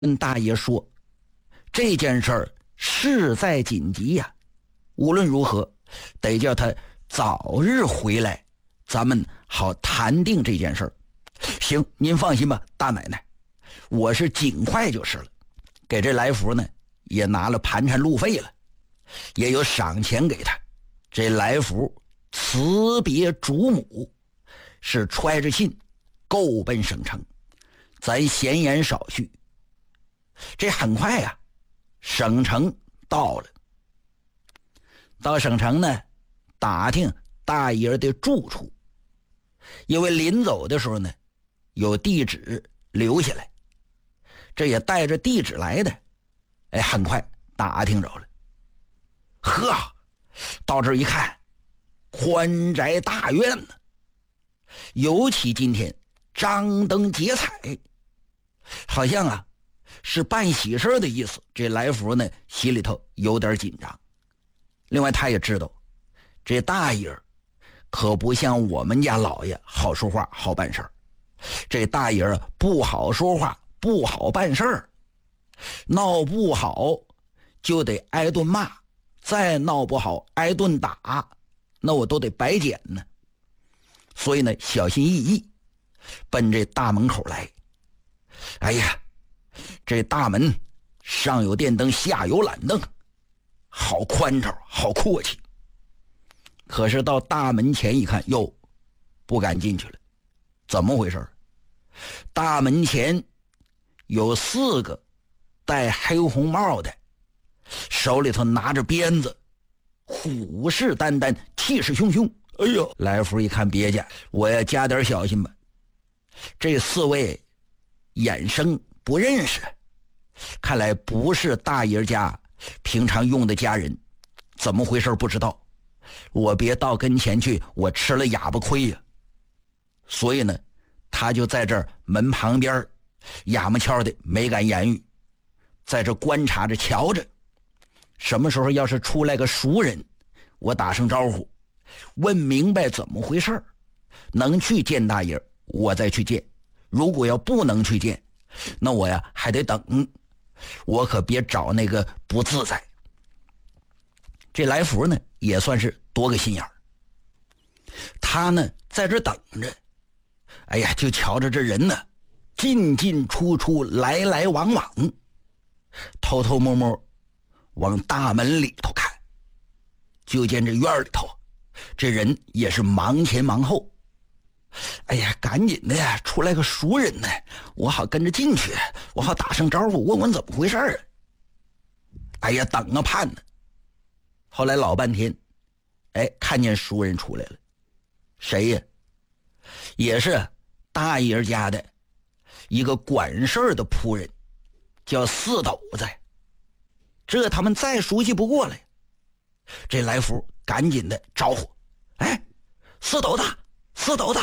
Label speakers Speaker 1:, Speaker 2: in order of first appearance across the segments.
Speaker 1: 跟大爷说，这件事儿事在紧急呀，无论如何得叫他早日回来，咱们好谈定这件事儿。行，您放心吧，大奶奶，我是尽快就是了。给这来福呢也拿了盘缠路费了，也有赏钱给他。这来福辞别主母，是揣着信够奔省城。咱闲言少叙，这很快呀，省城到了。到省城呢，打听大爷的住处，因为临走的时候呢，有地址留下来，这也带着地址来的。很快打听着了。呵，到这儿一看，宽宅大院呢，尤其今天张灯结彩，好像啊是办喜事的意思。这来福呢心里头有点紧张。另外他也知道，这大爷可不像我们家老爷好说话好办事儿，这大爷不好说话不好办事儿，闹不好就得挨顿骂，再闹不好挨顿打，那我都得白捡呢。所以呢小心翼翼奔这大门口来。哎呀，这大门上有电灯下有懒凳，好宽敞好阔气。可是到大门前一看，哟，不敢进去了。怎么回事？大门前有4个戴黑红帽的，手里头拿着鞭子，虎视眈眈，气势汹汹。哎呦，来福一看别家，我要加点小心吧。这4位眼生不认识，看来不是大爷家平常用的家人，怎么回事不知道，我别到跟前去，我吃了哑巴亏呀。所以呢，他就在这儿门旁边哑么悄的没敢言语，在这观察着瞧着。什么时候要是出来个熟人，我打声招呼，问明白怎么回事，能去见大爷我再去见，如果要不能去见，那我呀还得等，我可别找那个不自在。这来福呢也算是多个心眼儿，他呢在这等着。哎呀，就瞧着这人呢进进出出，来来往往，偷偷摸摸往大门里头看，就见这院里头这人也是忙前忙后。哎呀，赶紧的呀，出来个熟人呢，我好跟着进去，我好打声招呼，问问怎么回事啊。哎呀，等啊盼呢。后来老半天，看见熟人出来了。谁呀？也是大爷家的一个管事的仆人，叫4斗子。这他们再熟悉不过了。这来福赶紧的招呼，4斗子，4斗子。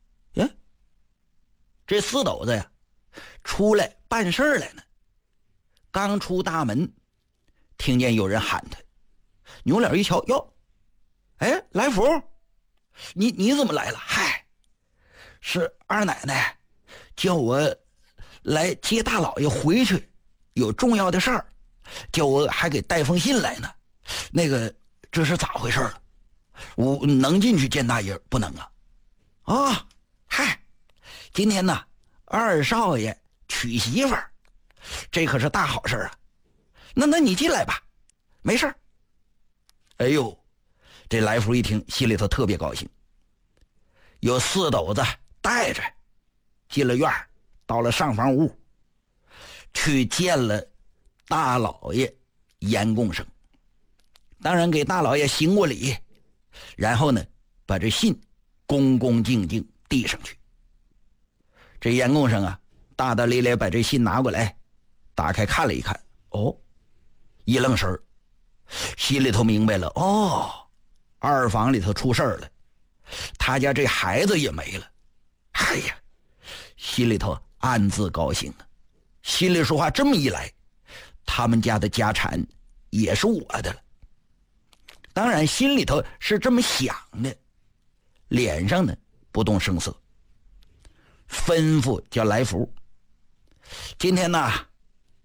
Speaker 1: 这4斗子呀出来办事来呢。刚出大门，听见有人喊他，扭脸一瞧，哟，来福，你怎么来了？嗨，是二奶奶叫我来接大老爷回去，有重要的事儿，叫我还给带封信来呢。那个这是咋回事了？我能进去见大爷不能啊？嗨，今天呢二少爷娶媳妇儿，这可是大好事啊。那你进来吧，没事儿。哎呦，这来福一听心里头特别高兴，有4斗子带着进了院，到了上房屋，去见了大老爷严共生。当然给大老爷行过礼，然后呢把这信恭恭敬敬递上去。这严共生啊大大咧咧把这信拿过来，打开看了一看，一愣神儿，心里头明白了，二房里头出事儿了，他家这孩子也没了。哎呀，心里头暗自高兴啊。心里说话，这么一来，他们家的家产也是我的了。当然心里头是这么想的，脸上呢不动声色，吩咐叫来福，今天呢